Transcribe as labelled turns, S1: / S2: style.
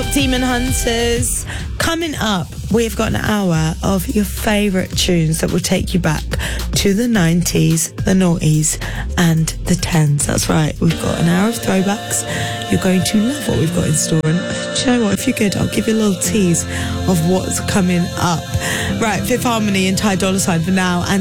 S1: Demon Hunters. Coming up, we've got an hour of your favourite tunes that will take you back to the 90s, the noughties and the 10s. That's right, we've got an hour of throwbacks. You're going to love what we've got in store. And do you know what, if you're good, I'll give you a little tease of what's coming up. Right, Fifth Harmony and Ty Dolla $ign for now. And